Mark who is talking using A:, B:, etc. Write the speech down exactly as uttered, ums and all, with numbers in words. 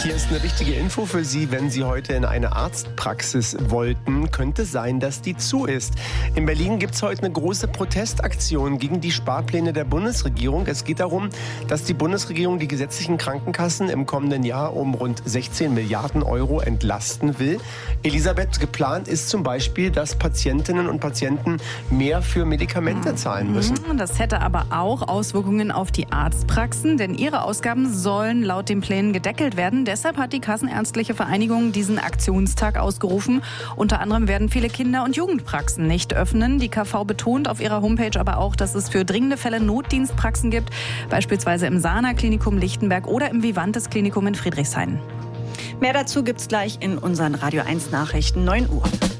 A: Hier ist eine wichtige Info für Sie, wenn Sie heute in eine Arztpraxis wollten. Könnte sein, dass die zu ist. In Berlin gibt es heute eine große Protestaktion gegen die Sparpläne der Bundesregierung. Es geht darum, dass die Bundesregierung die gesetzlichen Krankenkassen im kommenden Jahr um rund sechzehn Milliarden Euro entlasten will. Elisabeth, geplant ist zum Beispiel, dass Patientinnen und Patienten mehr für Medikamente zahlen müssen.
B: Das hätte aber auch Auswirkungen auf die Arztpraxen, denn ihre Ausgaben sollen laut den Plänen gedeckelt werden. Deshalb hat die Kassenärztliche Vereinigung diesen Aktionstag ausgerufen. Unter anderem werden viele Kinder- und Jugendpraxen nicht öffnen. Die K V betont auf ihrer Homepage aber auch, dass es für dringende Fälle Notdienstpraxen gibt, beispielsweise im Sana-Klinikum Lichtenberg oder im Vivantes-Klinikum in Friedrichshain.
C: Mehr dazu gibt's gleich in unseren Radio eins Nachrichten neun Uhr.